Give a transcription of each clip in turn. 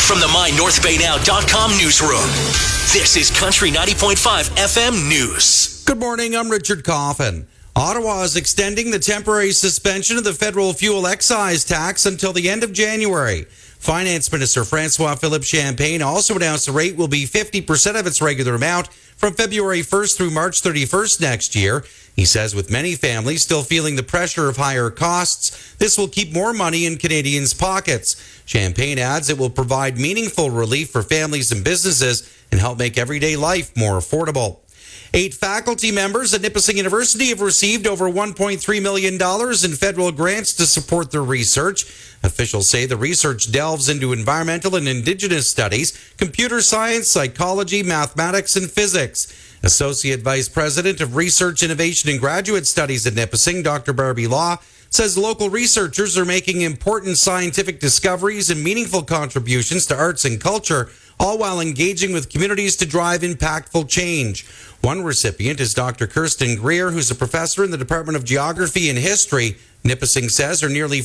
from the MyNorthBayNow.com newsroom. This is Country 90.5 FM News. Good morning, I'm Richard Coffin. Ottawa is extending the temporary suspension of the federal fuel excise tax until the end of January. Finance Minister Francois-Philippe Champagne also announced the rate will be 50% of its regular amount from February 1st through March 31st next year. He says with many families still feeling the pressure of higher costs, this will keep more money in Canadians' pockets. Champagne adds it will provide meaningful relief for families and businesses and help make everyday life more affordable. 8 faculty members at Nipissing University have received over $1.3 million in federal grants to support their research. Officials say the research delves into environmental and Indigenous studies, computer science, psychology, mathematics, and physics. Associate Vice President of Research, Innovation, and Graduate Studies at Nipissing, Dr. Barbie Law, says local researchers are making important scientific discoveries and meaningful contributions to arts and culture, all while engaging with communities to drive impactful change. One recipient is Dr. Kirsten Greer, who's a professor in the Department of Geography and History. Nipissing says her nearly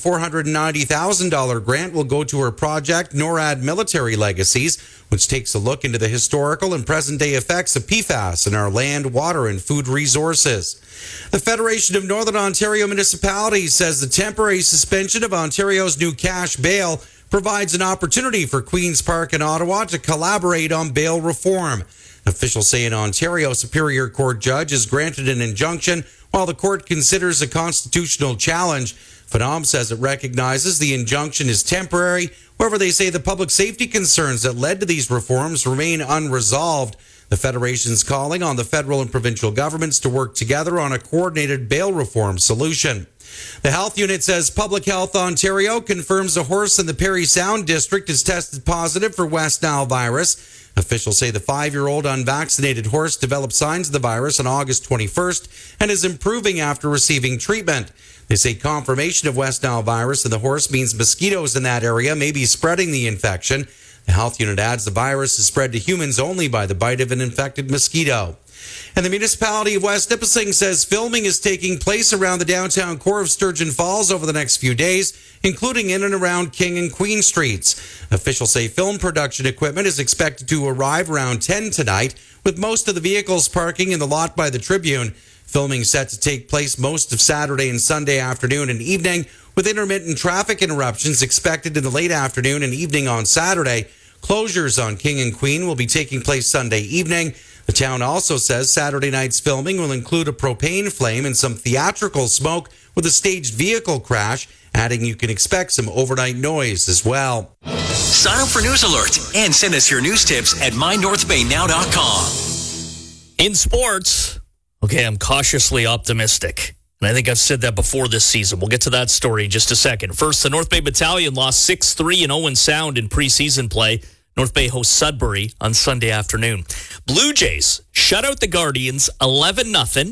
$490,000 grant will go to her project, NORAD Military Legacies, which takes a look into the historical and present-day effects of PFAS in our land, water, and food resources. The Federation of Northern Ontario Municipalities says the temporary suspension of Ontario's new cash bail provides an opportunity for Queen's Park and Ottawa to collaborate on bail reform. Officials say an Ontario Superior Court judge has granted an injunction while the court considers a constitutional challenge. Phenom says it recognizes the injunction is temporary. However, they say the public safety concerns that led to these reforms remain unresolved. The Federation's calling on the federal and provincial governments to work together on a coordinated bail reform solution. The health unit says Public Health Ontario confirms a horse in the Parry Sound district is tested positive for West Nile virus. Officials say the 5-year-old unvaccinated horse developed signs of the virus on August 21st and is improving after receiving treatment. They say confirmation of West Nile virus in the horse means mosquitoes in that area may be spreading the infection. The health unit adds the virus is spread to humans only by the bite of an infected mosquito. And the municipality of West Nipissing says filming is taking place around the downtown core of Sturgeon Falls over the next few days, including in and around King and Queen Streets. Officials say film production equipment is expected to arrive around 10 tonight, with most of the vehicles parking in the lot by the Tribune. Filming set to take place most of Saturday and Sunday afternoon and evening, with intermittent traffic interruptions expected in the late afternoon and evening on Saturday. Closures on King and Queen will be taking place Sunday evening. The town also says Saturday night's filming will include a propane flame and some theatrical smoke with a staged vehicle crash, adding you can expect some overnight noise as well. Sign up for News Alert and send us your news tips at MyNorthBayNow.com. In sports, okay, I'm cautiously optimistic. And I think I've said that before this season. We'll get to that story in just a second. First, the North Bay Battalion lost 6-3 in Owen Sound in preseason play. North Bay hosts Sudbury on Sunday afternoon. Blue Jays shut out the Guardians 11-0.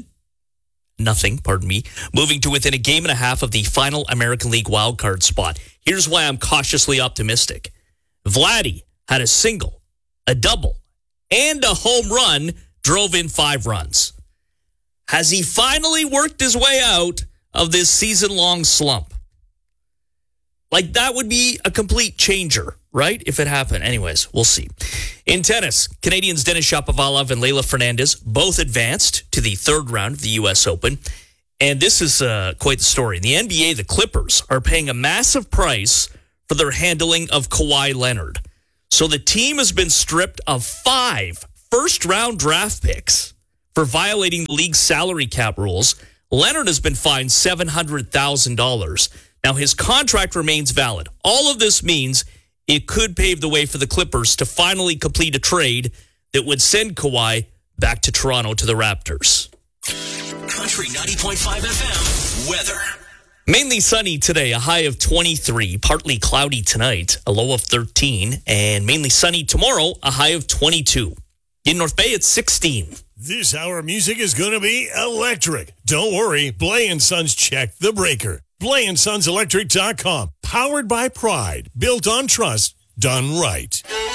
Moving to within a game and a half of the final American League wildcard spot. Here's why I'm cautiously optimistic. Vladdy had a single, a double, and a home run, drove in 5 runs. Has he finally worked his way out of this season-long slump? Like, that would be a complete changer, right? If it happened. Anyways, we'll see. In tennis, Canadians Denis Shapovalov and Leylah Fernandez both advanced to the 3rd round of the U.S. Open. And this is quite the story. In the NBA, the Clippers are paying a massive price for their handling of Kawhi Leonard. So the team has been stripped of 5 first-round draft picks for violating the league's salary cap rules. Leonard has been fined $700,000. Now, his contract remains valid. All of this means it could pave the way for the Clippers to finally complete a trade that would send Kawhi back to Toronto to the Raptors. Country 90.5 FM weather. Mainly sunny today, a high of 23. Partly cloudy tonight, a low of 13. And mainly sunny tomorrow, a high of 22. In North Bay, it's 16. This hour of music is going to be electric. Don't worry, Blay & Sons checked the breaker. BlayandSonsElectric.com. Powered by pride. Built on trust. Done right.